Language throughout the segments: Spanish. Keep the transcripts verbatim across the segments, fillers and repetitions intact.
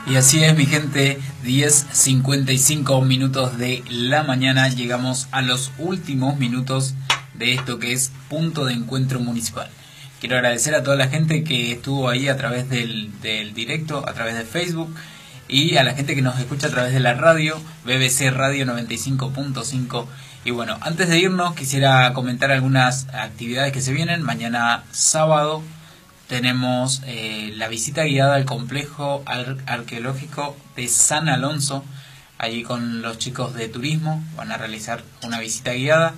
Y así es, mi gente, diez cincuenta y cinco minutos de la mañana, llegamos a los últimos minutos de esto que es Punto de Encuentro Municipal. Quiero agradecer a toda la gente que estuvo ahí a través del, del directo, a través de Facebook, y a la gente que nos escucha a través de la radio, B B C Radio noventa y cinco punto cinco. Y bueno, antes de irnos quisiera comentar algunas actividades que se vienen. Mañana sábado tenemos eh, la visita guiada al complejo ar arqueológico de San Alonso. Allí con los chicos de turismo van a realizar una visita guiada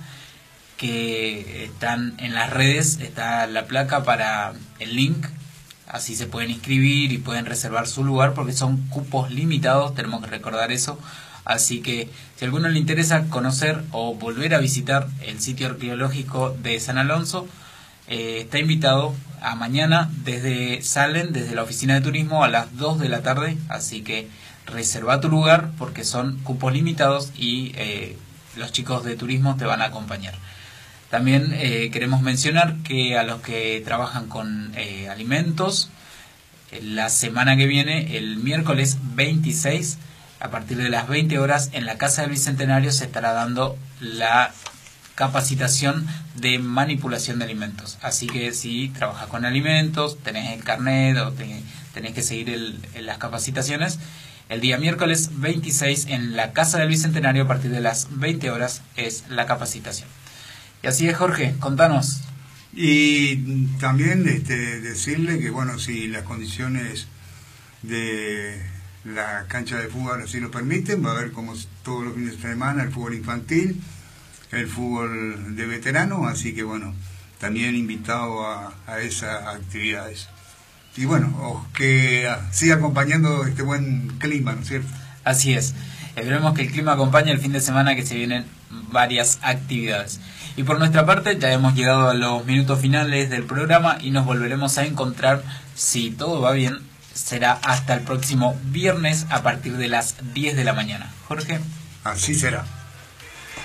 que están en las redes, está la placa para el link, así se pueden inscribir y pueden reservar su lugar porque son cupos limitados, tenemos que recordar eso. Así que si a alguno le interesa conocer o volver a visitar el sitio arqueológico de San Alonso, eh, está invitado a mañana. Desde salen desde la oficina de turismo a las dos de la tarde, así que reserva tu lugar porque son cupos limitados y eh, los chicos de turismo te van a acompañar. También eh, queremos mencionar que a los que trabajan con eh, alimentos, la semana que viene, el miércoles veintiséis, a partir de las veinte horas, en la Casa del Bicentenario se estará dando la capacitación de manipulación de alimentos. Así que si trabajas con alimentos, tenés el carnet o tenés, tenés que seguir el, las capacitaciones, el día miércoles veintiséis en la Casa del Bicentenario a partir de las veinte horas es la capacitación. Y así es, Jorge, contanos. Y también este, decirle que, bueno, si las condiciones de la cancha de fútbol así lo permiten, va a haber como todos los fines de semana el fútbol infantil, el fútbol de veteranos, así que bueno, también invitado a, a esas actividades. Y bueno, que siga acompañando este buen clima, ¿no es cierto? Así es, esperemos que el clima acompañe el fin de semana, que se vienen varias actividades. Y por nuestra parte ya hemos llegado a los minutos finales del programa y nos volveremos a encontrar, si todo va bien, será hasta el próximo viernes a partir de las diez de la mañana. Jorge. Así será.